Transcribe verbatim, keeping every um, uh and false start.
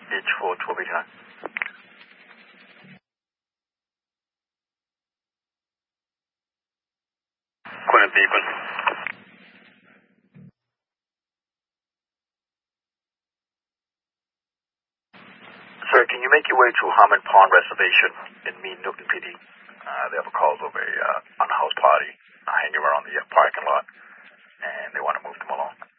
H four twelve eighty-nine. Quinn and Beacon. Sir, can you make your way to Harmon Pond Reservation in Mean Newton P D? Uh, they have a calls of a uh, unhoused party uh, hanging around the uh, parking lot, and they want to move them along.